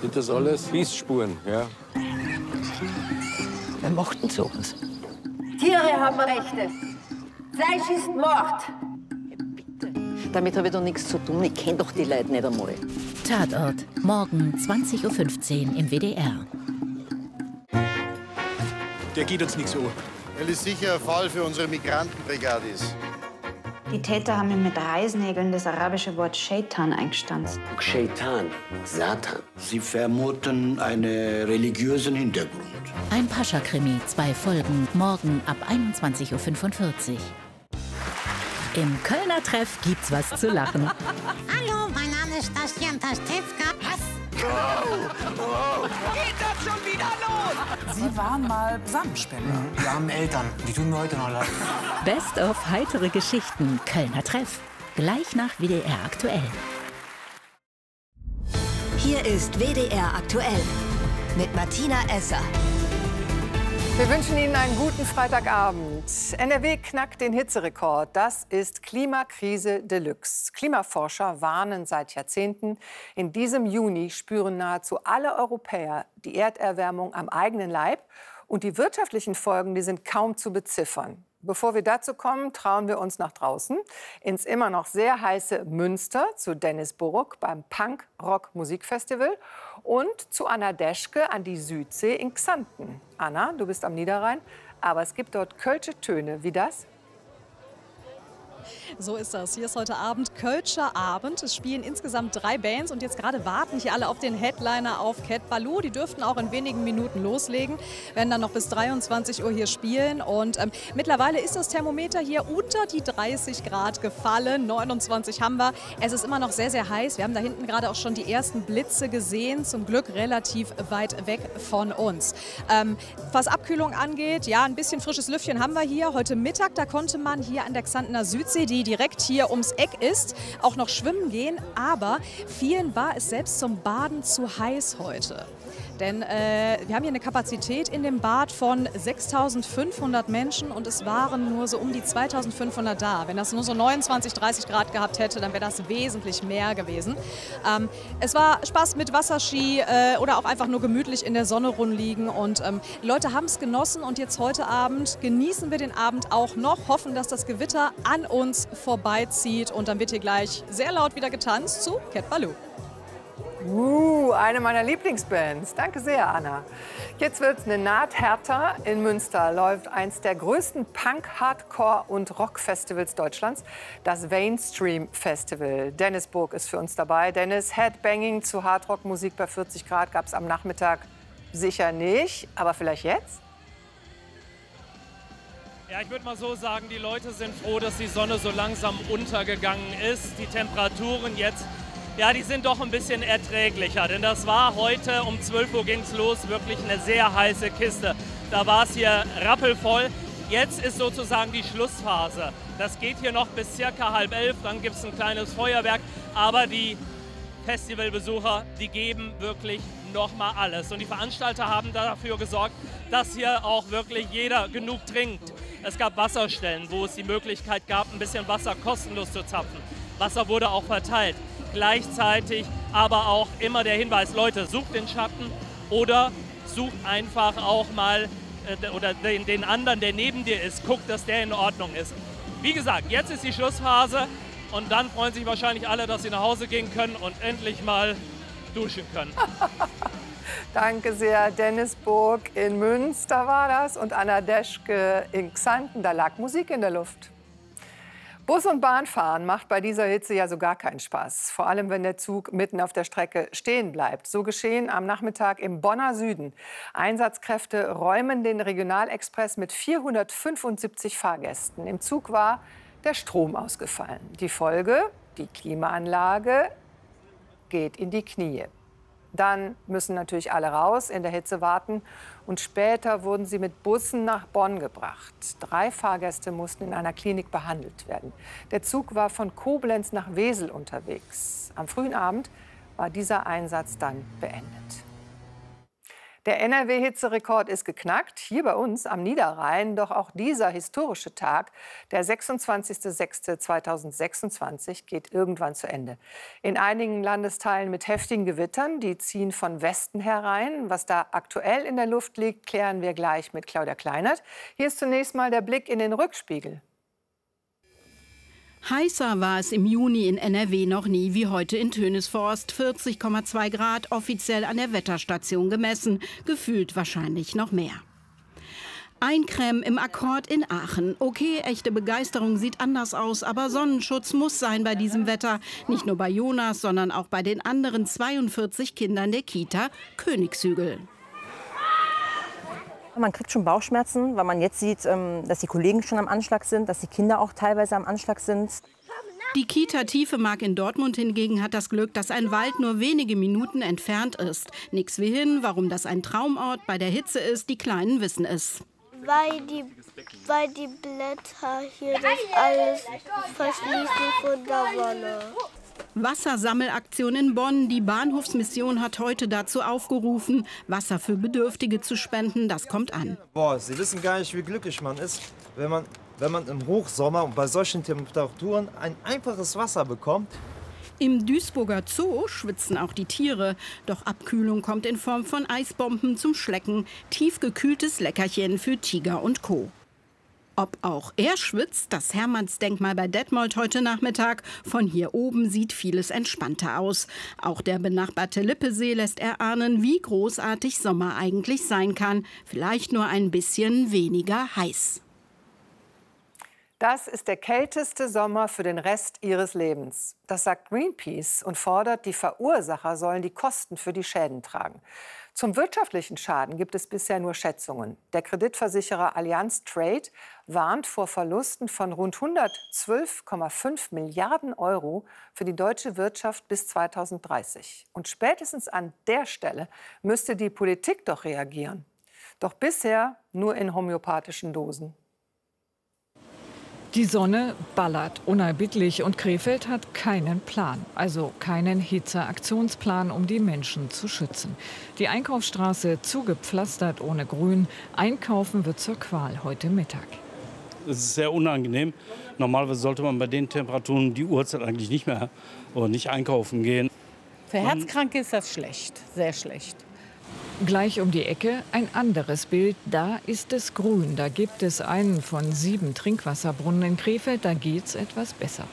Sind das alles Bissspuren, ja? Wer macht denn sowas? Tiere haben Rechte. Fleisch ist Mord. Bitte. Damit habe ich doch nichts zu tun. Ich kenne doch die Leute nicht einmal. Tatort, morgen 20:15 Uhr im WDR. Der geht uns nichts an. Weil es sicher ein Fall für unsere Migrantenbrigade ist. Die Täter haben ihm mit Reißnägeln das arabische Wort Shaitan eingestanzt. Shaitan, Satan. Sie vermuten einen religiösen Hintergrund. Ein Pascha-Krimi, 2 Folgen, morgen ab 21:45 Uhr. Im Kölner Treff gibt's was zu lachen. Hallo, mein Name ist Bastian Pastewka. Was? Geht das schon wieder los? Sie waren mal Samenspender. Wir haben Eltern, die tun mir heute noch leid. Best of heitere Geschichten, Kölner Treff. Gleich nach WDR aktuell. Hier ist WDR aktuell mit Martina Esser. Wir wünschen Ihnen einen guten Freitagabend. NRW knackt den Hitzerekord. Das ist Klimakrise Deluxe. Klimaforscher warnen seit Jahrzehnten. In diesem Juni spüren nahezu alle Europäer die Erderwärmung am eigenen Leib. Und die wirtschaftlichen Folgen, die sind kaum zu beziffern. Bevor wir dazu kommen, trauen wir uns nach draußen ins immer noch sehr heiße Münster zu Dennis Burg beim Punk-Rock-Musikfestival und zu Anna Deschke an die Südsee in Xanten. Anna, du bist am Niederrhein, aber es gibt dort kölsche Töne. Wie das? So ist das. Hier ist heute Abend Kölscher Abend. Es spielen insgesamt 3 Bands und jetzt gerade warten hier alle auf den Headliner, auf Cat Ballou. Die dürften auch in wenigen Minuten loslegen, werden dann noch bis 23 Uhr hier spielen. Und mittlerweile ist das Thermometer hier unter die 30 Grad gefallen. 29 haben wir. Es ist immer noch sehr, sehr heiß. Wir haben da hinten gerade auch schon die ersten Blitze gesehen. Zum Glück relativ weit weg von uns. Was Abkühlung angeht, ja, ein bisschen frisches Lüftchen haben wir hier. Heute Mittag, da konnte man hier an der Xantener Südsee, die direkt hier ums Eck ist, auch noch schwimmen gehen. Aber vielen war es selbst zum Baden zu heiß heute. Denn wir haben hier eine Kapazität in dem Bad von 6.500 Menschen und es waren nur so um die 2.500 da. Wenn das nur so 29, 30 Grad gehabt hätte, dann wäre das wesentlich mehr gewesen. Es war Spaß mit Wasserski oder auch einfach nur gemütlich in der Sonne rumliegen. Und die Leute haben es genossen und jetzt heute Abend genießen wir den Abend auch noch, hoffen, dass das Gewitter an uns vorbeizieht und dann wird hier gleich sehr laut wieder getanzt zu Cat Ballou. Eine meiner Lieblingsbands. Danke sehr, Anna. Jetzt wird es eine Naht härter. In Münster läuft eins der größten Punk-, Hardcore- und Rock-Festivals Deutschlands, das Mainstream Festival. Dennis Burg ist für uns dabei. Dennis, Headbanging zu Hardrock-Musik bei 40 Grad gab es am Nachmittag sicher nicht, aber vielleicht jetzt? Ja, ich würde mal so sagen, die Leute sind froh, dass die Sonne so langsam untergegangen ist. Die Temperaturen jetzt, ja, die sind doch ein bisschen erträglicher. Denn das war heute, um 12 Uhr ging es los, wirklich eine sehr heiße Kiste. Da war es hier rappelvoll. Jetzt ist sozusagen die Schlussphase. Das geht hier noch bis circa 10:30, dann gibt es ein kleines Feuerwerk. Aber die Festivalbesucher, die geben wirklich noch mal alles. Und die Veranstalter haben dafür gesorgt, dass hier auch wirklich jeder genug trinkt. Es gab Wasserstellen, wo es die Möglichkeit gab, ein bisschen Wasser kostenlos zu zapfen. Wasser wurde auch verteilt. Gleichzeitig aber auch immer der Hinweis, Leute, sucht den Schatten oder sucht einfach auch mal oder den anderen, der neben dir ist, guckt, dass der in Ordnung ist. Wie gesagt, jetzt ist die Schlussphase und dann freuen sich wahrscheinlich alle, dass sie nach Hause gehen können und endlich mal duschen können. Danke sehr, Dennis Burg in Münster war das und Anna Deschke in Xanten. Da lag Musik in der Luft. Bus- und Bahnfahren macht bei dieser Hitze ja so gar keinen Spaß. Vor allem, wenn der Zug mitten auf der Strecke stehen bleibt. So geschehen am Nachmittag im Bonner Süden. Einsatzkräfte räumen den Regionalexpress mit 475 Fahrgästen. Im Zug war der Strom ausgefallen. Die Folge, die Klimaanlage geht in die Knie. Dann müssen natürlich alle raus, in der Hitze warten. Und später wurden sie mit Bussen nach Bonn gebracht. 3 Fahrgäste mussten in einer Klinik behandelt werden. Der Zug war von Koblenz nach Wesel unterwegs. Am frühen Abend war dieser Einsatz dann beendet. Der NRW-Hitzerekord ist geknackt, hier bei uns am Niederrhein. Doch auch dieser historische Tag, der 26.06.2026, geht irgendwann zu Ende. In einigen Landesteilen mit heftigen Gewittern, die ziehen von Westen herein. Was da aktuell in der Luft liegt, klären wir gleich mit Claudia Kleinert. Hier ist zunächst mal der Blick in den Rückspiegel. Heißer war es im Juni in NRW noch nie wie heute in Tönisforst. 40,2 Grad offiziell an der Wetterstation gemessen. Gefühlt wahrscheinlich noch mehr. Eincremen im Akkord in Aachen. Okay, echte Begeisterung sieht anders aus, aber Sonnenschutz muss sein bei diesem Wetter. Nicht nur bei Jonas, sondern auch bei den anderen 42 Kindern der Kita Königshügel. Man kriegt schon Bauchschmerzen, weil man jetzt sieht, dass die Kollegen schon am Anschlag sind, dass die Kinder auch teilweise am Anschlag sind. Die Kita Tiefemark in Dortmund hingegen hat das Glück, dass ein Wald nur wenige Minuten entfernt ist. Nix wie hin, warum das ein Traumort bei der Hitze ist, die Kleinen wissen es. Weil die Blätter hier das alles verschließen von der Sonne. Wassersammelaktion in Bonn. Die Bahnhofsmission hat heute dazu aufgerufen, Wasser für Bedürftige zu spenden. Das kommt an. Boah, Sie wissen gar nicht, wie glücklich man ist, wenn man im Hochsommer und bei solchen Temperaturen ein einfaches Wasser bekommt. Im Duisburger Zoo schwitzen auch die Tiere. Doch Abkühlung kommt in Form von Eisbomben zum Schlecken. Tiefgekühltes Leckerchen für Tiger und Co. Ob auch er schwitzt, das Hermannsdenkmal bei Detmold heute Nachmittag. Von hier oben sieht vieles entspannter aus. Auch der benachbarte Lippesee lässt erahnen, wie großartig Sommer eigentlich sein kann. Vielleicht nur ein bisschen weniger heiß. Das ist der kälteste Sommer für den Rest ihres Lebens. Das sagt Greenpeace und fordert, die Verursacher sollen die Kosten für die Schäden tragen. Zum wirtschaftlichen Schaden gibt es bisher nur Schätzungen. Der Kreditversicherer Allianz Trade warnt vor Verlusten von rund 112,5 Milliarden Euro für die deutsche Wirtschaft bis 2030. Und spätestens an der Stelle müsste die Politik doch reagieren. Doch bisher nur in homöopathischen Dosen. Die Sonne ballert unerbittlich und Krefeld hat keinen Plan, also keinen Hitzeaktionsplan, um die Menschen zu schützen. Die Einkaufsstraße zugepflastert ohne Grün. Einkaufen wird zur Qual heute Mittag. Es ist sehr unangenehm. Normalerweise sollte man bei den Temperaturen die Uhrzeit eigentlich nicht mehr oder nicht einkaufen gehen. Für Herzkranke ist das schlecht, sehr schlecht. Gleich um die Ecke ein anderes Bild. Da ist es grün. Da gibt es einen von 7 Trinkwasserbrunnen in Krefeld. Da geht's etwas besser.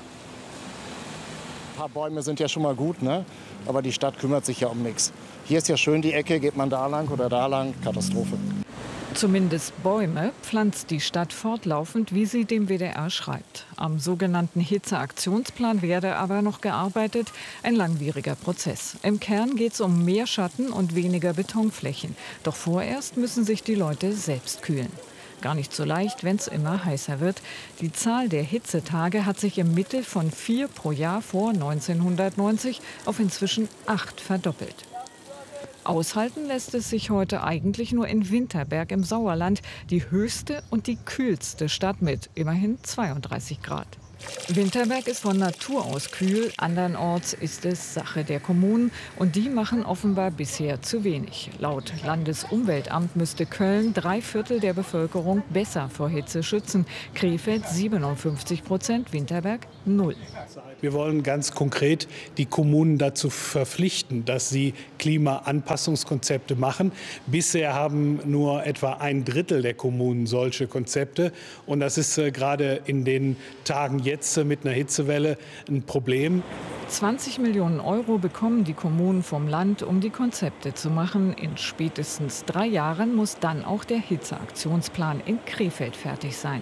Ein paar Bäume sind ja schon mal gut, ne? Aber die Stadt kümmert sich ja um nichts. Hier ist ja schön die Ecke, geht man da lang oder da lang, Katastrophe. Zumindest Bäume pflanzt die Stadt fortlaufend, wie sie dem WDR schreibt. Am sogenannten Hitzeaktionsplan werde aber noch gearbeitet. Ein langwieriger Prozess. Im Kern geht es um mehr Schatten und weniger Betonflächen. Doch vorerst müssen sich die Leute selbst kühlen. Gar nicht so leicht, wenn es immer heißer wird. Die Zahl der Hitzetage hat sich im Mittel von 4 pro Jahr vor 1990 auf inzwischen 8 verdoppelt. Aushalten lässt es sich heute eigentlich nur in Winterberg im Sauerland, die höchste und die kühlste Stadt mit immerhin 32 Grad. Winterberg ist von Natur aus kühl, andernorts ist es Sache der Kommunen und die machen offenbar bisher zu wenig. Laut Landesumweltamt müsste Köln 3/4 der Bevölkerung besser vor Hitze schützen. Krefeld 57%, Winterberg 0. Wir wollen ganz konkret die Kommunen dazu verpflichten, dass sie Klimaanpassungskonzepte machen. Bisher haben nur etwa 1/3 der Kommunen solche Konzepte. Und das ist gerade in den Tagen jetzt mit einer Hitzewelle ein Problem. 20 Millionen Euro bekommen die Kommunen vom Land, um die Konzepte zu machen. In spätestens 3 Jahren muss dann auch der Hitzeaktionsplan in Krefeld fertig sein.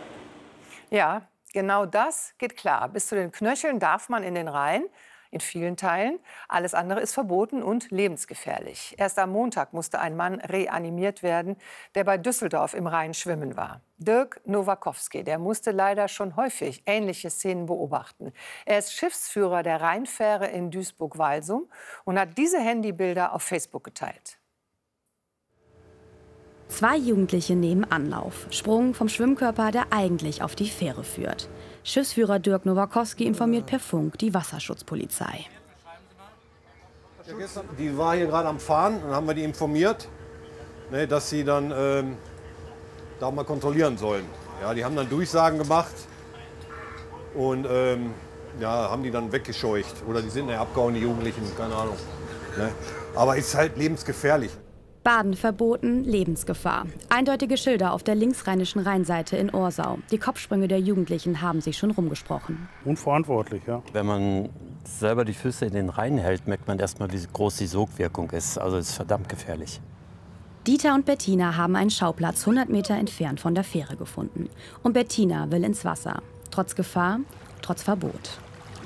Ja, genau das geht klar. Bis zu den Knöcheln darf man in den Rhein, in vielen Teilen. Alles andere ist verboten und lebensgefährlich. Erst am Montag musste ein Mann reanimiert werden, der bei Düsseldorf im Rhein schwimmen war. Dirk Nowakowski, der musste leider schon häufig ähnliche Szenen beobachten. Er ist Schiffsführer der Rheinfähre in Duisburg-Walsum und hat diese Handybilder auf Facebook geteilt. 2 Jugendliche nehmen Anlauf. Sprung vom Schwimmkörper, der eigentlich auf die Fähre führt. Schiffsführer Dirk Nowakowski informiert per Funk die Wasserschutzpolizei. Die war hier gerade am Fahren, dann haben wir die informiert. ne, dass sie dann da mal kontrollieren sollen. Ja, die haben dann Durchsagen gemacht und ja, haben die dann weggescheucht. Oder die sind abgehauen, die Jugendlichen, keine Ahnung. Ne? Aber ist halt lebensgefährlich. Baden verboten, Lebensgefahr. Eindeutige Schilder auf der linksrheinischen Rheinseite in Orsau. Die Kopfsprünge der Jugendlichen haben sich schon rumgesprochen. Unverantwortlich, ja. Wenn man selber die Füße in den Rhein hält, merkt man erstmal, wie groß die Sogwirkung ist. Also es ist verdammt gefährlich. Dieter und Bettina haben einen Schauplatz 100 Meter entfernt von der Fähre gefunden. Und Bettina will ins Wasser. Trotz Gefahr, trotz Verbot.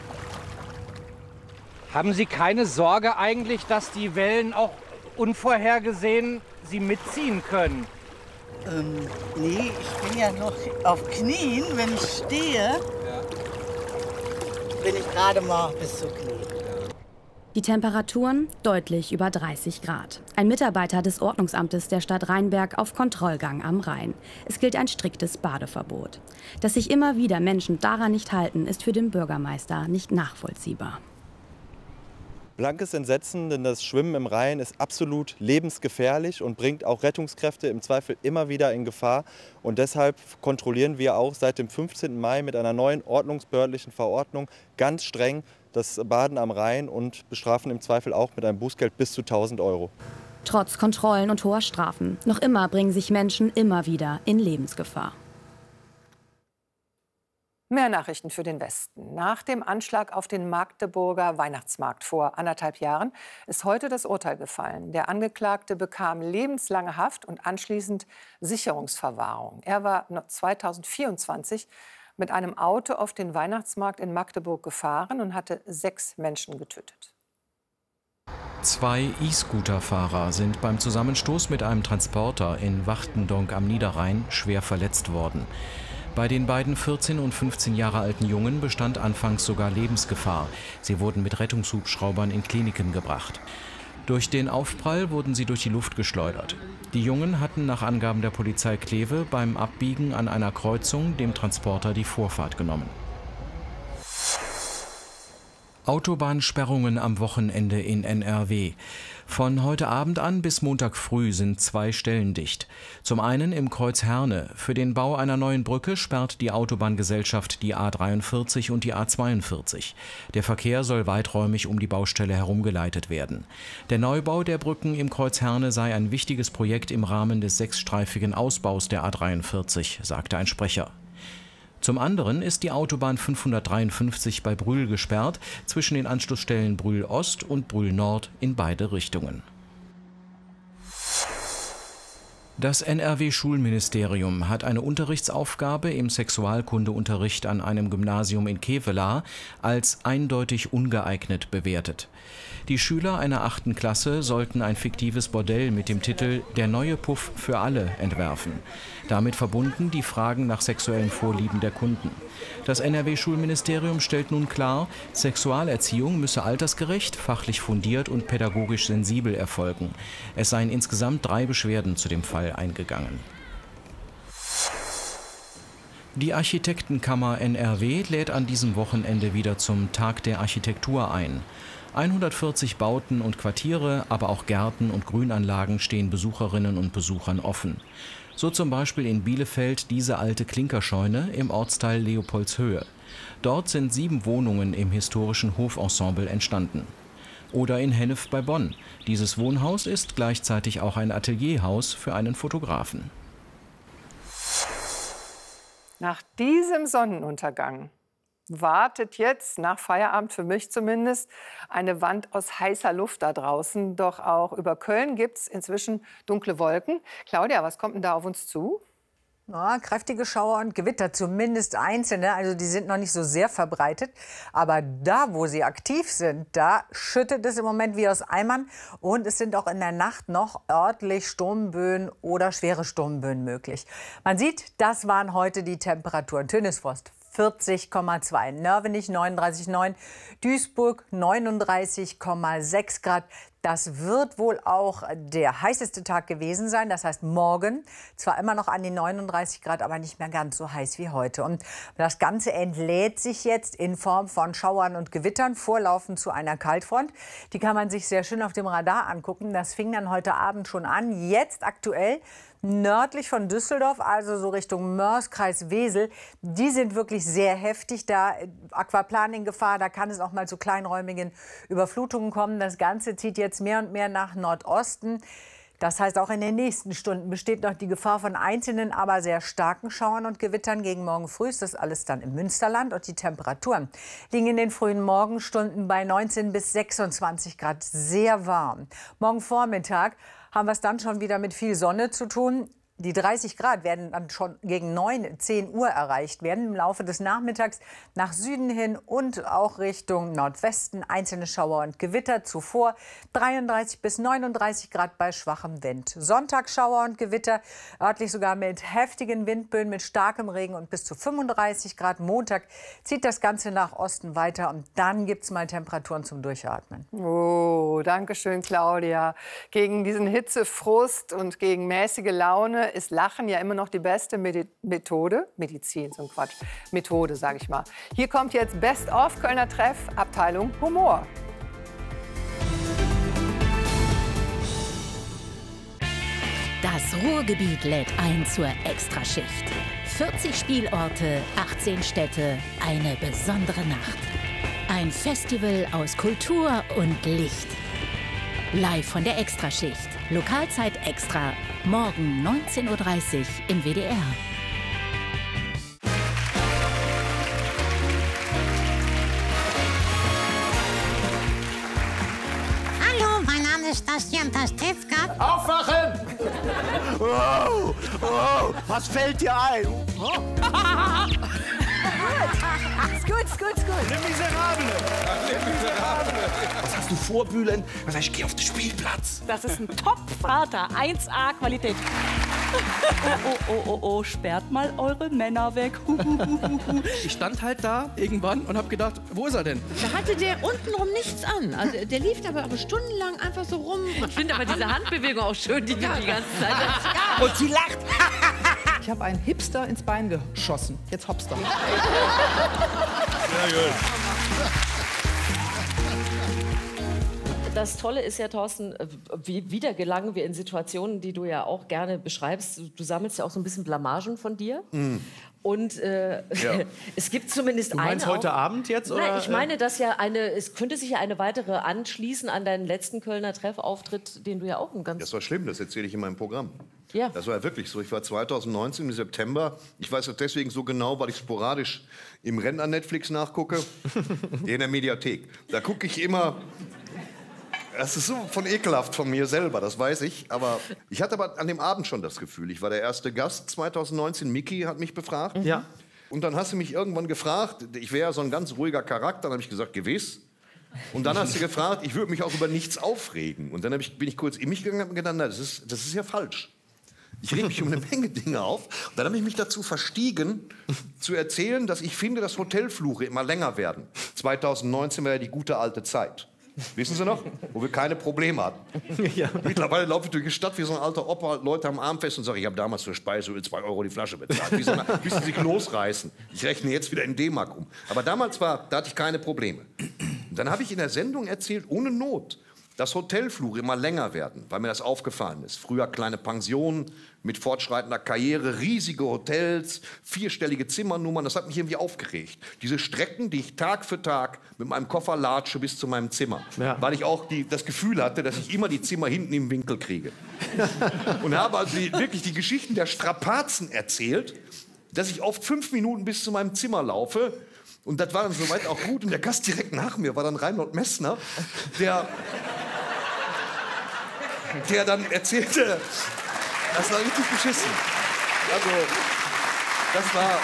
Haben Sie keine Sorge eigentlich, dass die Wellen auch unvorhergesehen Sie mitziehen können? Nee, ich bin ja noch auf Knien. Wenn ich stehe, bin ich gerade mal bis zu Knien. Die Temperaturen deutlich über 30 Grad. Ein Mitarbeiter des Ordnungsamtes der Stadt Rheinberg auf Kontrollgang am Rhein. Es gilt ein striktes Badeverbot. Dass sich immer wieder Menschen daran nicht halten, ist für den Bürgermeister nicht nachvollziehbar. Blankes Entsetzen, denn das Schwimmen im Rhein ist absolut lebensgefährlich und bringt auch Rettungskräfte im Zweifel immer wieder in Gefahr. Und deshalb kontrollieren wir auch seit dem 15. Mai mit einer neuen ordnungsbehördlichen Verordnung ganz streng das Baden am Rhein und bestrafen im Zweifel auch mit einem Bußgeld bis zu 1.000 €. Trotz Kontrollen und hoher Strafen, noch immer bringen sich Menschen immer wieder in Lebensgefahr. Mehr Nachrichten für den Westen. Nach dem Anschlag auf den Magdeburger Weihnachtsmarkt vor 1,5 Jahren ist heute das Urteil gefallen. Der Angeklagte bekam lebenslange Haft und anschließend Sicherungsverwahrung. Er war 2024 mit einem Auto auf den Weihnachtsmarkt in Magdeburg gefahren und hatte 6 Menschen getötet. 2 E-Scooter-Fahrer sind beim Zusammenstoß mit einem Transporter in Wachtendonk am Niederrhein schwer verletzt worden. Bei den beiden 14 und 15 Jahre alten Jungen bestand anfangs sogar Lebensgefahr. Sie wurden mit Rettungshubschraubern in Kliniken gebracht. Durch den Aufprall wurden sie durch die Luft geschleudert. Die Jungen hatten nach Angaben der Polizei Kleve beim Abbiegen an einer Kreuzung dem Transporter die Vorfahrt genommen. Autobahnsperrungen am Wochenende in NRW. Von heute Abend an bis Montag früh sind 2 Stellen dicht. Zum einen im Kreuz Herne. Für den Bau einer neuen Brücke sperrt die Autobahngesellschaft die A43 und die A42. Der Verkehr soll weiträumig um die Baustelle herumgeleitet werden. Der Neubau der Brücken im Kreuz Herne sei ein wichtiges Projekt im Rahmen des 6-streifigen Ausbaus der A43, sagte ein Sprecher. Zum anderen ist die Autobahn 553 bei Brühl gesperrt, zwischen den Anschlussstellen Brühl Ost und Brühl Nord in beide Richtungen. Das NRW-Schulministerium hat eine Unterrichtsaufgabe im Sexualkundeunterricht an einem Gymnasium in Kevelaer als eindeutig ungeeignet bewertet. Die Schüler einer 8. Klasse sollten ein fiktives Bordell mit dem Titel »Der neue Puff für alle« entwerfen. Damit verbunden die Fragen nach sexuellen Vorlieben der Kunden. Das NRW-Schulministerium stellt nun klar, Sexualerziehung müsse altersgerecht, fachlich fundiert und pädagogisch sensibel erfolgen. Es seien insgesamt 3 Beschwerden zu dem Fall eingegangen. Die Architektenkammer NRW lädt an diesem Wochenende wieder zum Tag der Architektur ein. 140 Bauten und Quartiere, aber auch Gärten und Grünanlagen stehen Besucherinnen und Besuchern offen. So zum Beispiel in Bielefeld diese alte Klinkerscheune im Ortsteil Leopoldshöhe. Dort sind 7 Wohnungen im historischen Hofensemble entstanden. Oder in Hennef bei Bonn. Dieses Wohnhaus ist gleichzeitig auch ein Atelierhaus für einen Fotografen. Nach diesem Sonnenuntergang wartet jetzt, nach Feierabend für mich zumindest, eine Wand aus heißer Luft da draußen. Doch auch über Köln gibt es inzwischen dunkle Wolken. Claudia, was kommt denn da auf uns zu? Ja, kräftige Schauer und Gewitter, zumindest einzelne. Also die sind noch nicht so sehr verbreitet. Aber da, wo sie aktiv sind, da schüttet es im Moment wie aus Eimern. Und es sind auch in der Nacht noch örtlich Sturmböen oder schwere Sturmböen möglich. Man sieht, das waren heute die Temperaturen. Tönisforst 40,2, Nörvenich 39,9, Duisburg 39,6 Grad, Das wird wohl auch der heißeste Tag gewesen sein. Das heißt morgen zwar immer noch an die 39 Grad, aber nicht mehr ganz so heiß wie heute. Und das Ganze entlädt sich jetzt in Form von Schauern und Gewittern, vorlaufend zu einer Kaltfront. Die kann man sich sehr schön auf dem Radar angucken. Das fing dann heute Abend schon an. Jetzt aktuell nördlich von Düsseldorf, also so Richtung Mörs, Kreis Wesel, die sind wirklich sehr heftig. Da Aquaplan in Gefahr, da kann es auch mal zu kleinräumigen Überflutungen kommen. Das Ganze zieht jetzt mehr und mehr nach Nordosten. Das heißt, auch in den nächsten Stunden besteht noch die Gefahr von einzelnen, aber sehr starken Schauern und Gewittern. Gegen morgen früh ist das alles dann im Münsterland. Und die Temperaturen liegen in den frühen Morgenstunden bei 19 bis 26 Grad. Sehr warm. Morgen Vormittag haben wir es dann schon wieder mit viel Sonne zu tun. Die 30 Grad werden dann schon gegen 9, 10 Uhr erreicht werden. Im Laufe des Nachmittags nach Süden hin und auch Richtung Nordwesten einzelne Schauer und Gewitter. Zuvor 33 bis 39 Grad bei schwachem Wind. Sonntag Schauer und Gewitter, örtlich sogar mit heftigen Windböen, mit starkem Regen und bis zu 35 Grad. Montag zieht das Ganze nach Osten weiter und dann gibt es mal Temperaturen zum Durchatmen. Oh, danke schön, Claudia. Gegen diesen Hitzefrust und gegen mäßige Laune ist Lachen ja immer noch die beste Methode. Medizin, so ein Quatsch. Methode, sage ich mal. Hier kommt jetzt Best of Kölner Treff, Abteilung Humor. Das Ruhrgebiet lädt ein zur Extraschicht. 40 Spielorte, 18 Städte, eine besondere Nacht. Ein Festival aus Kultur und Licht. Live von der Extraschicht. Lokalzeit extra. Morgen 19:30 Uhr im WDR. Hallo, mein Name ist Bastian Pastewka. Aufwachen! Wow, wow, was fällt dir ein? Ist gut. Le Miserable! Was hast du vor, Bühlen? Ich gehe auf den Spielplatz. Das ist ein Top-Vater, 1A Qualität. Oh, sperrt mal eure Männer weg. Ich stand halt da irgendwann und hab gedacht, wo ist er denn? Da hatte der untenrum nichts an. Also der lief aber stundenlang einfach so rum. Ich finde aber diese Handbewegung auch schön, die ganze Zeit. Und sie lacht. Ich habe einen Hipster ins Bein geschossen. Jetzt Hopster. Sehr gut. Das Tolle ist ja, Thorsten, wieder gelangen wir in Situationen, die du ja auch gerne beschreibst. Du sammelst ja auch so ein bisschen Blamagen von dir. Und es gibt zumindest eine. Du meinst heute Abend jetzt? Oder? Nein, ich meine, dass es könnte sich ja eine weitere anschließen an deinen letzten Kölner Treffauftritt, den du ja auch Das war schlimm, das erzähle ich in meinem Programm. Ja. Das war ja wirklich so. Ich war 2019 im September. Ich weiß das deswegen so genau, weil ich sporadisch im Rennen an Netflix nachgucke. In der Mediathek. Da gucke ich immer. Das ist so von ekelhaft von mir selber, das weiß ich. Aber ich hatte aber an dem Abend schon das Gefühl, ich war der erste Gast 2019. Miki hat mich befragt. Ja. Und dann hast du mich irgendwann gefragt, ich wäre ja so ein ganz ruhiger Charakter. Dann habe ich gesagt, gewiss. Und dann hast du gefragt, ich würde mich auch über nichts aufregen. Und dann bin ich kurz in mich gegangen und habe gedacht, na, das ist ja falsch. Ich reg mich um eine Menge Dinge auf. Und dann habe ich mich dazu verstiegen, zu erzählen, dass ich finde, dass Hotelfluche immer länger werden. 2019 war ja die gute alte Zeit. Wissen Sie noch? Wo wir keine Probleme hatten. Ja. Mittlerweile laufe ich durch die Stadt wie so ein alter Opa, Leute am Arm fest und sage, ich habe damals für Speiseöl 2 € die Flasche bezahlt. Bis sie sich losreißen. Ich rechne jetzt wieder in D-Mark um. Aber damals da hatte ich keine Probleme. Und dann habe ich in der Sendung erzählt, ohne Not, dass Hotelflure immer länger werden, weil mir das aufgefallen ist. Früher kleine Pensionen mit fortschreitender Karriere, riesige Hotels, 4-stellige Zimmernummern. Das hat mich irgendwie aufgeregt. Diese Strecken, die ich Tag für Tag mit meinem Koffer latsche bis zu meinem Zimmer. Ja. Weil ich auch das Gefühl hatte, dass ich immer die Zimmer hinten im Winkel kriege. Und habe also wirklich die Geschichten der Strapazen erzählt, dass ich oft 5 Minuten bis zu meinem Zimmer laufe. Und das war dann soweit auch gut. Und der Gast direkt nach mir war dann Reinhold Messner, der dann erzählte, das war richtig beschissen. Also, das war,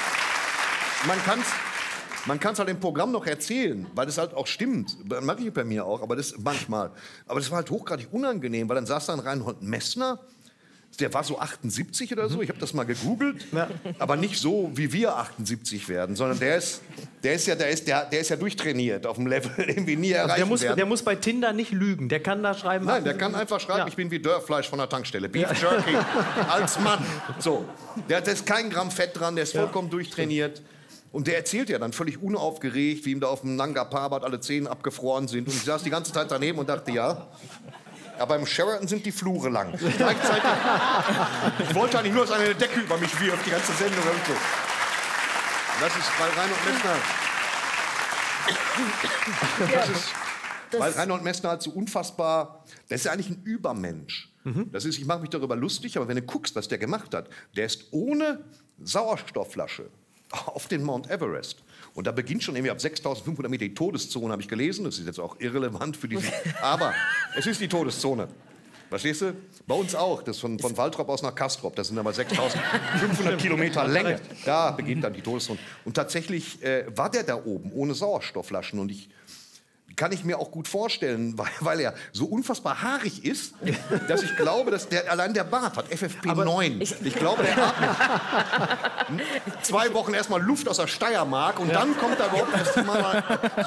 man kann's halt im Programm noch erzählen, weil das halt auch stimmt. Das mache ich bei mir auch, aber das manchmal. Aber das war halt hochgradig unangenehm, weil dann saß da ein Reinhold Messner Der war so 78 oder so, ich habe das mal gegoogelt, aber nicht so, wie wir 78 werden, sondern der ist ja durchtrainiert auf dem Level, den wir nie erreichen werden. Der muss bei Tinder nicht lügen, der kann da schreiben... Nein, der kann einfach schreiben, ich bin wie Dörrfleisch von der Tankstelle, Beef Jerky, als Mann. So, da ist kein Gramm Fett dran, der ist vollkommen durchtrainiert. Und der erzählt ja dann völlig unaufgeregt, wie ihm da auf dem Nanga Parbat alle Zähne abgefroren sind. Und ich saß die ganze Zeit daneben und dachte, ja... Aber im Sheraton sind die Flure lang. Gleichzeitig. Ich wollte eigentlich nur, dass eine Decke über mich wirft, die ganze Sendung. So. Das ist bei Reinhold Messner. Weil Reinhold Messner halt so unfassbar. Der ist ja eigentlich ein Übermensch. Das ist, ich mache mich darüber lustig, aber wenn du guckst, was der gemacht hat, der ist ohne Sauerstoffflasche auf den Mount Everest. Und da beginnt schon irgendwie ab 6.500 Meter die Todeszone, habe ich gelesen. Das ist jetzt auch irrelevant für diese. Aber es ist die Todeszone. Verstehst du? Bei uns auch. Das von Waltrop aus nach Castrop. Das sind aber 6.500 Kilometer Länge. Da beginnt dann die Todeszone. Und tatsächlich war der da oben ohne Sauerstoffflaschen. Und kann ich mir auch gut vorstellen, weil er so unfassbar haarig ist, dass ich glaube, dass allein der Bart hat FFP9. Ich glaube, der atmet 2 Wochen erstmal Luft aus der Steiermark und dann kommt da überhaupt erst mal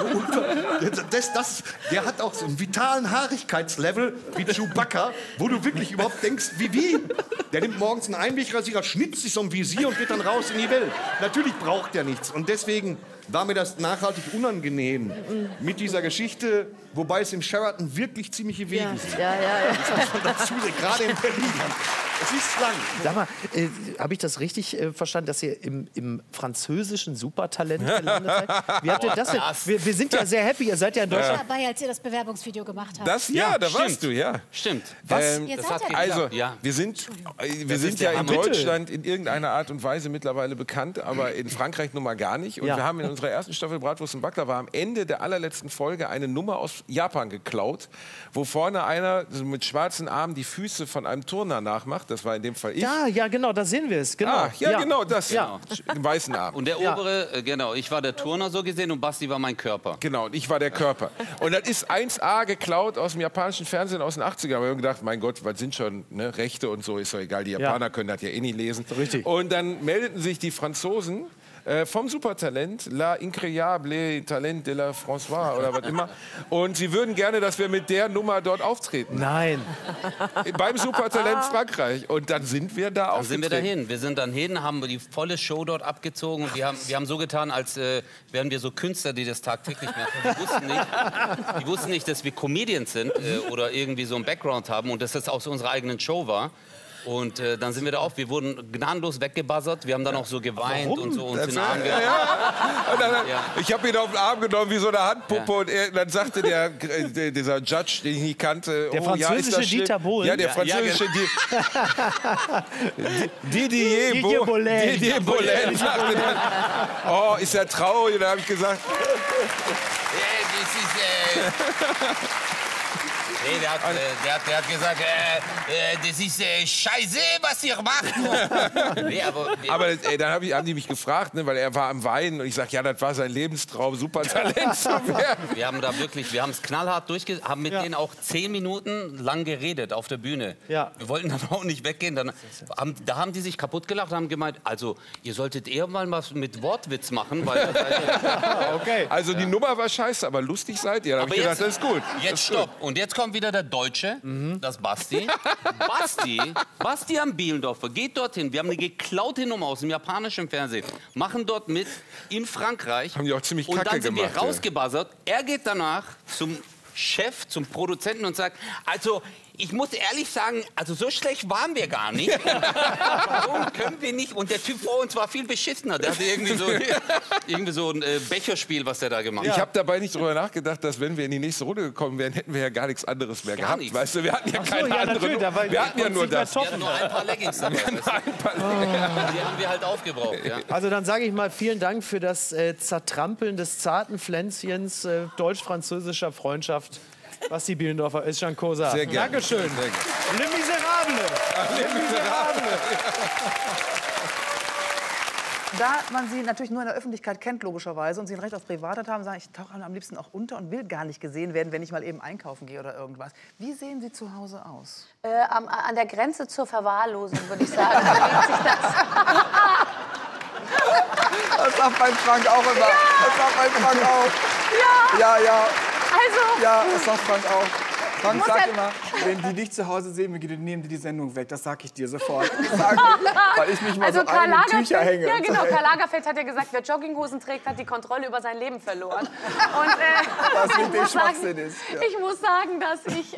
so der hat auch so einen vitalen Haarigkeitslevel wie Chewbacca, wo du wirklich überhaupt denkst, wie? Der nimmt morgens einen Einwegrasierer, schnitzt sich so ein Visier und geht dann raus in die Welt. Natürlich braucht er nichts und deswegen war mir das nachhaltig unangenehm mit dieser Geschichte, wobei es im Sheraton wirklich ziemliche Wege sind. Ja. Das muss man dazu sehen, gerade in Berlin. Es ist lang. Sag mal, habe ich das richtig verstanden, dass ihr im französischen Supertalent gelandet seid? Wie habt ihr das denn? Wir sind ja sehr happy, ihr seid ja in Deutschland. Ich war dabei, als ihr das Bewerbungsvideo gemacht habt. Da warst du, ja. Stimmt. Was? Also, wir sind ja in Deutschland in irgendeiner Art und Weise mittlerweile bekannt, aber in Frankreich nun mal gar nicht. Und wir haben in unserer ersten Staffel Bratwurst und Baklava am Ende der allerletzten Folge eine Nummer aus Japan geklaut, wo vorne einer mit schwarzen Armen die Füße von einem Turner nachmacht. Das war in dem Fall ich. Ja, genau, da sehen wir es. Genau. Genau, das. Ja. Im weißen Arm. Und der obere, genau, ich war der Turner so gesehen und Basti war mein Körper. Genau, und ich war der Körper. Und das ist 1A geklaut aus dem japanischen Fernsehen aus den 80ern. Da haben wir gedacht, mein Gott, was sind schon Rechte und so, ist doch egal. Die Japaner können das ja eh nicht lesen. Richtig. Und dann meldeten sich die Franzosen vom Supertalent, La Incroyable Talent de la François oder was immer. Und sie würden gerne, dass wir mit der Nummer dort auftreten. Nein. Beim Supertalent Frankreich. Und dann sind wir da aufgetreten. Dann sind wir dahin. Wir sind dann hin, haben die volle Show dort abgezogen. Und wir haben so getan, als wären wir so Künstler, die das tagtäglich machen. Die wussten nicht, dass wir Comedians sind oder irgendwie so einen Background haben und dass das aus unserer eigenen Show war. Und dann sind wir da auf. Wir wurden gnadenlos weggebuzzert. Wir haben dann auch so geweint und so uns in den Arm genommen. Ich habe ihn auf den Arm genommen wie so eine Handpuppe. Und dann sagte dieser Judge, den ich nie kannte, der französische Dieter Bohlen. Ja, der französische Didier Bohlen. Oh, ist er traurig? Und dann habe ich gesagt... Nee, der hat gesagt, das ist scheiße, was ihr macht. Nee, aber dann haben die mich gefragt, weil er war am Weinen. Und ich sage, ja, das war sein Lebenstraum, Supertalent zu werden. Wir haben da wirklich, wir haben es knallhart haben mit denen auch 10 Minuten lang geredet auf der Bühne. Ja. Wir wollten dann auch nicht weggehen. Da haben die sich kaputt gelacht und haben gemeint, also ihr solltet eher mal was mit Wortwitz machen. Weil okay. Also die Nummer war scheiße, aber lustig seid ihr. Da habe ich gedacht, das ist gut. Jetzt stopp. Und jetzt kommt wieder der Deutsche, das Basti. Basti am Bielendorfer geht dorthin. Wir haben eine geklaute Nummer aus dem japanischen Fernsehen. Machen dort mit in Frankreich. Haben die auch ziemlich kacke gemacht. Und dann sind wir rausgebuzzert. Er geht danach zum Chef, zum Produzenten und sagt, also ich muss ehrlich sagen, also so schlecht waren wir gar nicht. Warum können wir nicht? Und der Typ vor uns war viel beschissener. Der hatte irgendwie so ein Becherspiel, was der da gemacht hat. Ich habe dabei nicht drüber nachgedacht, dass wenn wir in die nächste Runde gekommen wären, hätten wir ja gar nichts anderes mehr gehabt. Nichts. Weißt du, wir hatten ja keine andere. Wir hatten ja nur das. Wir hatten nur ein paar Leggings dabei. Die haben wir halt aufgebraucht. Ja. Also dann sage ich mal vielen Dank für das Zertrampeln des zarten Pflänzchens deutsch-französischer Freundschaft. Basti Bielendorfer, Özcan Kosa. Sehr gerne. Dankeschön. Sehr gerne. Le Miserable. Le Miserable. da man Sie natürlich nur in der Öffentlichkeit kennt, logischerweise, und Sie ein Recht auf Privatheit haben, sagen, ich tauche am liebsten auch unter und will gar nicht gesehen werden, wenn ich mal eben einkaufen gehe oder irgendwas. Wie sehen Sie zu Hause aus? An der Grenze zur Verwahrlosung, würde ich sagen. Bewegt sich das. Das sagt mein Frank auch immer. Ja. Das sagt mein Frank auch. Ja. Ja. Also. Ja, das sagt Frank auch. Frank muss sagt ja- immer, wenn die dich zu Hause sehen, nehmen die die Sendung weg. Das sag ich dir sofort. Weil ich mich mal Also so Karl ein in die Tücher Lagerfeld, hänge. ja genau, Karl Lagerfeld hat ja gesagt, wer Jogginghosen trägt, hat die Kontrolle über sein Leben verloren. Und, Was ich mit dem muss sagen- Schwachsinn ist. Ja. Ich muss sagen, dass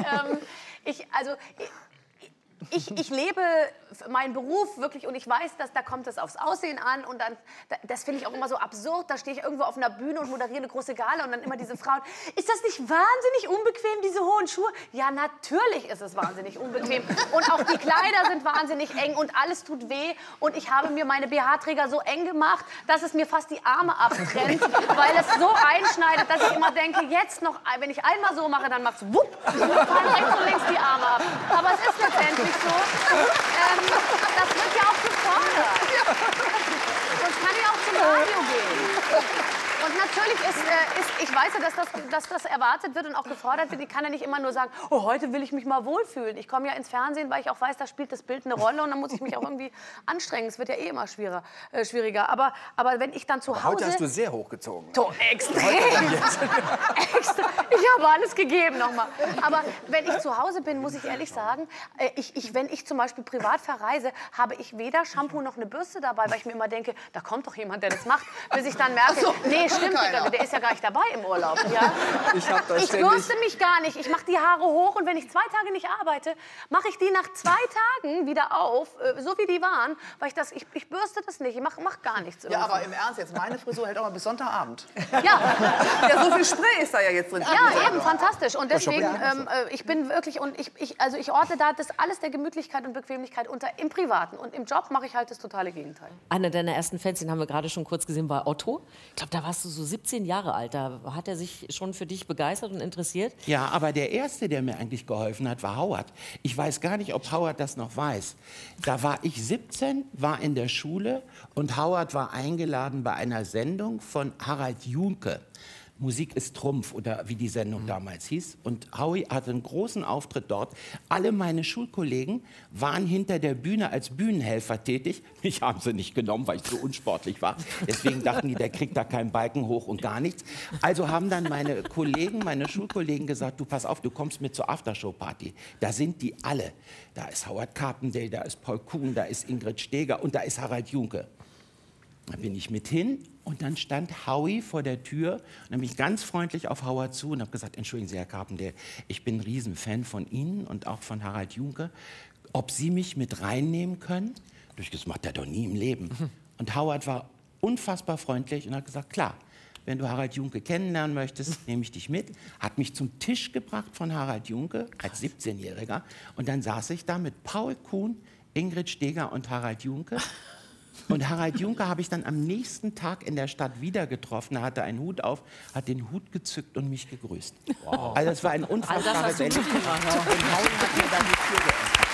ich lebe meinen Beruf wirklich und ich weiß, dass da kommt es aufs Aussehen an und dann, das finde ich auch immer so absurd, da stehe ich irgendwo auf einer Bühne und moderiere eine große Gala und dann immer diese Frauen, ist das nicht wahnsinnig unbequem, diese hohen Schuhe? Ja, natürlich ist es wahnsinnig unbequem und auch die Kleider sind wahnsinnig eng und alles tut weh und ich habe mir meine BH-Träger so eng gemacht, dass es mir fast die Arme abtrennt, weil es so einschneidet, dass ich immer denke, jetzt noch, wenn ich einmal so mache, dann macht's wupp und dann fallen rechts und links die Arme ab. Aber es ist letztendlich so. Das wird ja auch gefordert. Sonst kann ich auch zum Radio gehen. Und natürlich ich weiß ja, dass das erwartet wird und auch gefordert wird. Ich kann ja nicht immer nur sagen, oh, heute will ich mich mal wohlfühlen. Ich komme ja ins Fernsehen, weil ich auch weiß, da spielt das Bild eine Rolle und dann muss ich mich auch irgendwie anstrengen. Es wird ja eh immer schwieriger. Aber wenn ich dann zu Hause... Heute hast du sehr hochgezogen. Extrem. Ich habe alles gegeben nochmal. Aber wenn ich zu Hause bin, muss ich ehrlich sagen, wenn ich zum Beispiel privat verreise, habe ich weder Shampoo noch eine Bürste dabei, weil ich mir immer denke, da kommt doch jemand, der das macht, bis ich dann merke, nee, stimmt, der ist ja gar nicht dabei im Urlaub. Ja? Ich bürste mich gar nicht. Ich mache die Haare hoch und wenn ich 2 Tage nicht arbeite, mache ich die nach 2 Tagen wieder auf, so wie die waren, weil ich bürste das nicht. Ich mach gar nichts. Ja, aber im Ernst jetzt, meine Frisur hält auch mal bis Sonntagabend. Ja. Ja, so viel Spray ist da ja jetzt drin. Ja, eben, fantastisch. Und deswegen, ich bin wirklich, und ich ordne da das alles der Gemütlichkeit und Bequemlichkeit unter im Privaten. Und im Job mache ich halt das totale Gegenteil. Einer deiner ersten Fans, den haben wir gerade schon kurz gesehen, war Otto. Ich glaube, da warst du so 17 Jahre alt. Da hat er sich schon für dich begeistert und interessiert. Ja, aber der Erste, der mir eigentlich geholfen hat, war Howard. Ich weiß gar nicht, ob Howard das noch weiß. Da war ich 17, war in der Schule und Howard war eingeladen bei einer Sendung von Harald Junke. Musik ist Trumpf oder wie die Sendung damals hieß. Und Howie hatte einen großen Auftritt dort. Alle meine Schulkollegen waren hinter der Bühne als Bühnenhelfer tätig. Mich haben sie nicht genommen, weil ich so unsportlich war. Deswegen dachten die, der kriegt da keinen Balken hoch und gar nichts. Also haben dann meine Schulkollegen gesagt, du pass auf, du kommst mit zur Aftershow-Party. Da sind die alle. Da ist Howard Carpendale, da ist Paul Kuhn, da ist Ingrid Steeger und da ist Harald Junke. Da bin ich mit hin und dann stand Howie vor der Tür und habe mich ganz freundlich auf Howard zu und habe gesagt, entschuldigen Sie, Herr Carpendale, ich bin ein Riesenfan von Ihnen und auch von Harald Junke. Ob Sie mich mit reinnehmen können? Das macht er doch nie im Leben. Und Howard war unfassbar freundlich und hat gesagt, klar, wenn du Harald Junke kennenlernen möchtest, nehme ich dich mit. Hat mich zum Tisch gebracht von Harald Junke als 17-Jähriger und dann saß ich da mit Paul Kuhn, Ingrid Steeger und Harald Junke. Und Harald Junke habe ich dann am nächsten Tag in der Stadt wieder getroffen. Er hatte einen Hut auf, hat den Hut gezückt und mich gegrüßt. Wow. Also es war ein unfassbares Erlebnis. Und Howie hat mir dann die Tür geöffnet.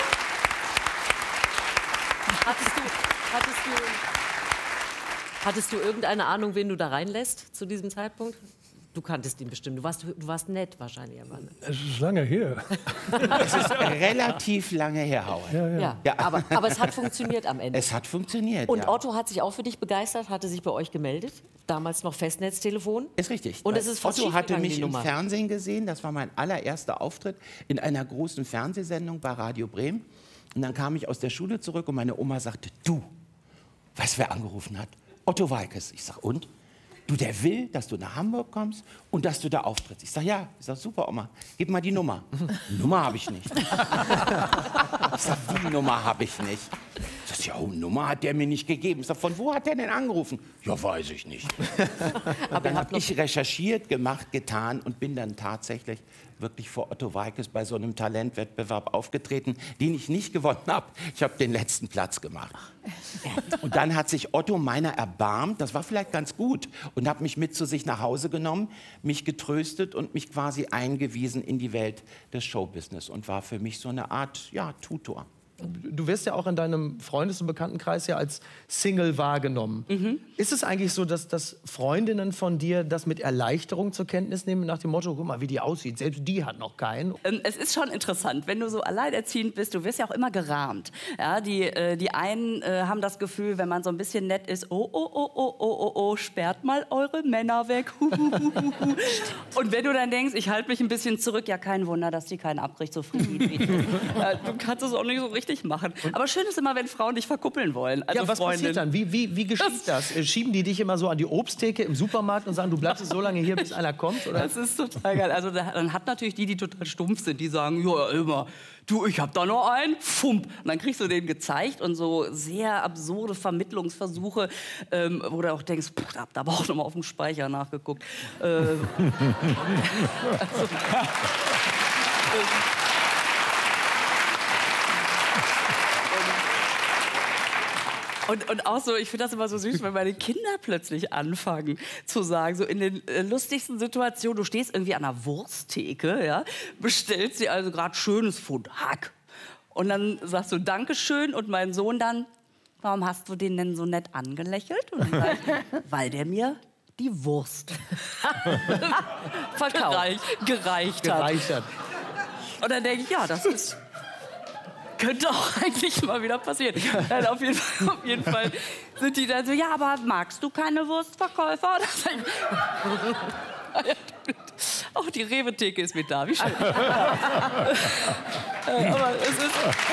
Hattest du irgendeine Ahnung, wen du da reinlässt zu diesem Zeitpunkt? Du kanntest ihn bestimmt. Du warst nett wahrscheinlich. Es ist lange her. Es ist relativ lange her, Howard. Ja, aber es hat funktioniert am Ende. Es hat funktioniert, Und ja. Otto hat sich auch für dich begeistert, hatte sich bei euch gemeldet. Damals noch Festnetztelefon. Ist richtig. Und es ist fast Otto hatte schiefgegangen, mich die im Nummer. Fernsehen gesehen. Das war mein allererster Auftritt in einer großen Fernsehsendung bei Radio Bremen. Und dann kam ich aus der Schule zurück und meine Oma sagte, du, weißt du, wer angerufen hat? Otto Walkes. Ich sag, und? Du, der will, dass du nach Hamburg kommst und dass du da auftrittst. Ich sag, ja. Ich sag, super, Oma, gib mal die Nummer. Nummer habe ich nicht. Ich sag, die Nummer habe ich nicht. Ich sag, ja, Nummer hat der mir nicht gegeben. Ich sag, von wo hat der denn angerufen? Ja, weiß ich nicht. Aber dann habe ich recherchiert, gemacht, getan und bin dann tatsächlich wirklich vor Otto Walkes bei so einem Talentwettbewerb aufgetreten, den ich nicht gewonnen habe. Ich habe den letzten Platz gemacht. Und dann hat sich Otto meiner erbarmt, das war vielleicht ganz gut, und hat mich mit zu sich nach Hause genommen, mich getröstet und mich quasi eingewiesen in die Welt des Showbusiness und war für mich so eine Art, ja, Tutor. du wirst ja auch in deinem Freundes- und Bekanntenkreis ja als Single wahrgenommen. Ist es eigentlich so, dass Freundinnen von dir das mit Erleichterung zur Kenntnis nehmen, nach dem Motto, guck mal, wie die aussieht, selbst die hat noch keinen? Es ist schon interessant, wenn du so alleinerziehend bist, du wirst ja auch immer gerahmt. Ja, die einen haben das Gefühl, wenn man so ein bisschen nett ist, oh, sperrt mal eure Männer weg. Und wenn du dann denkst, ich halte mich ein bisschen zurück, ja, kein Wunder, dass die keinen abkriegt, so friedlich. Du kannst es auch nicht so richtig machen. Aber schön ist immer, wenn Frauen dich verkuppeln wollen. Also ja, was passiert dann? Wie geschieht das? Schieben die dich immer so an die Obsttheke im Supermarkt und sagen, du bleibst so lange hier, bis einer kommt? Oder? Das ist total geil. Also dann hat natürlich die total stumpf sind, die sagen, ja, immer, du, ich hab da noch einen, fump. Und dann kriegst du den gezeigt und so sehr absurde Vermittlungsversuche, wo du auch denkst, da hab auch noch mal auf dem Speicher nachgeguckt. Und auch so, ich finde das immer so süß, wenn meine Kinder plötzlich anfangen zu sagen, so in den lustigsten Situationen, du stehst irgendwie an einer Wursttheke, ja, bestellst dir also gerade schönes Pfund Hack. Und dann sagst du Dankeschön und mein Sohn dann, warum hast du den denn so nett angelächelt? Und dann sag ich, weil der mir die Wurst gereicht hat. Und dann denke ich, ja, das ist... Könnte auch eigentlich mal wieder passieren. Nein, auf jeden Fall sind die dann so, ja, aber magst du keine Wurstverkäufer? Auch die Rewe-Theke ist mit da, wie schön. Aber es ist...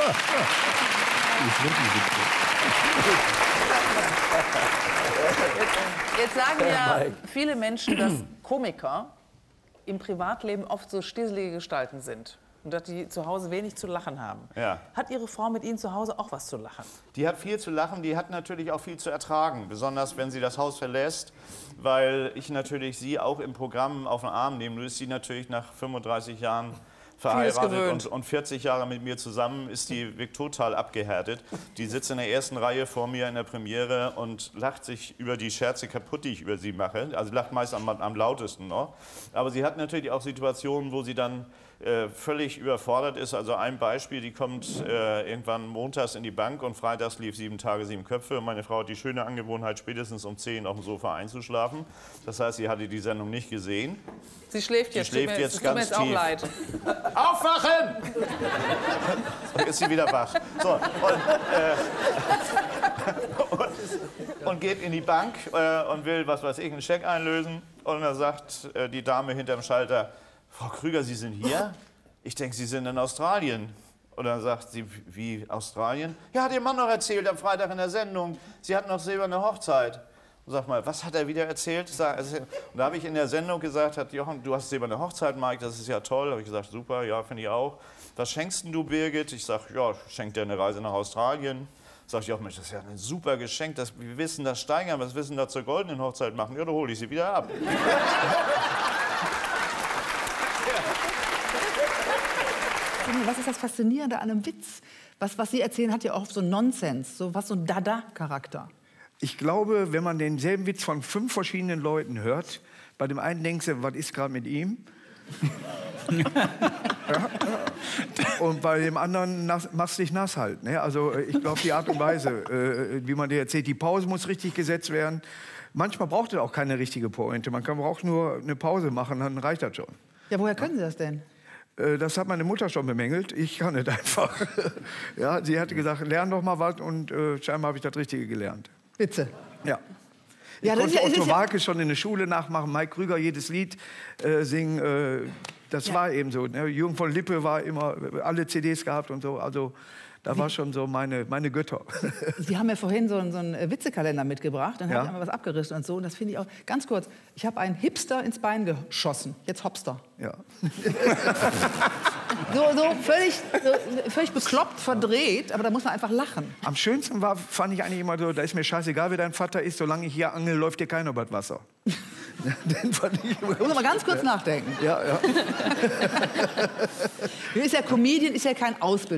Jetzt sagen ja viele Menschen, dass Komiker im Privatleben oft so stieselige Gestalten sind. Und dass die zu Hause wenig zu lachen haben. Ja. Hat Ihre Frau mit Ihnen zu Hause auch was zu lachen? Die hat viel zu lachen, die hat natürlich auch viel zu ertragen. Besonders, wenn sie das Haus verlässt, weil ich natürlich sie auch im Programm auf den Arm nehme. Nur ist sie natürlich nach 35 Jahren verheiratet und 40 Jahre mit mir zusammen, ist die total abgehärtet. Die sitzt in der ersten Reihe vor mir in der Premiere und lacht sich über die Scherze kaputt, die ich über sie mache. Also lacht meist am lautesten noch. Aber sie hat natürlich auch Situationen, wo sie dann völlig überfordert ist. Also ein Beispiel, die kommt irgendwann montags in die Bank und freitags lief 7 Tage, 7 Köpfe. Und meine Frau hat die schöne Angewohnheit, spätestens um 10 auf dem Sofa einzuschlafen. Das heißt, sie hatte die Sendung nicht gesehen. Sie schläft jetzt, schläft jetzt ganz tief. Auch leid. Aufwachen! So ist sie wieder wach. So, und geht in die Bank und will, was weiß ich, einen Scheck einlösen. Und dann sagt die Dame hinterm Schalter, Frau Krüger, Sie sind hier? Ich denke, Sie sind in Australien. Und dann sagt sie, wie Australien? Ja, hat Ihr Mann noch erzählt am Freitag in der Sendung. Sie hatten noch silberne Hochzeit. Und sag mal, was hat er wieder erzählt? Und da habe ich in der Sendung gesagt, Jochen, du hast silberne Hochzeit, Mike, das ist ja toll. Da habe ich gesagt, super, ja, finde ich auch. Was schenkst denn du, Birgit? Ich sage, ja, schenkt dir eine Reise nach Australien. Sag ich auch, Mensch, das ist ja ein super Geschenk. Wir wissen das steigern, was wissen da zur goldenen Hochzeit machen? Ja, da hole ich sie wieder ab. Was ist das Faszinierende an einem Witz? Was Sie erzählen, hat ja auch so Nonsens, so ein Dada-Charakter. Ich glaube, wenn man denselben Witz von 5 verschiedenen Leuten hört, bei dem einen denkst du, was ist gerade mit ihm? Ja. Und bei dem anderen machst du dich nass halt. Ne? Also ich glaube, die Art und Weise, wie man dir erzählt, die Pause muss richtig gesetzt werden. Manchmal braucht es auch keine richtige Pointe. Man braucht nur eine Pause machen, dann reicht das schon. Ja, woher können Sie das denn? Das hat meine Mutter schon bemängelt. Ich kann nicht einfach. Ja, sie hatte gesagt, lern doch mal was und scheinbar habe ich das Richtige gelernt. Witze? Ja. Ich konnte Otto Walke schon in der Schule nachmachen, Mike Krüger jedes Lied singen. Das war eben so. Ne? Jürgen von Lippe war immer alle CDs gehabt und so. Also da war schon so meine Götter. Sie haben ja vorhin so einen Witzekalender mitgebracht. Dann habe ich einmal was abgerissen und so. Und das finde ich auch, ganz kurz, ich habe einen Hipster ins Bein geschossen. Jetzt Hopster. Ja. Völlig bekloppt, verdreht, aber da muss man einfach lachen. Am schönsten fand ich eigentlich immer so, da ist mir scheißegal, wer dein Vater ist, solange ich hier angel, läuft dir keiner über das Wasser. Den fand ich immer muss mal ganz kurz nachdenken. Ja, ja. Ist ja Comedian, ist ja kein Ausbildung.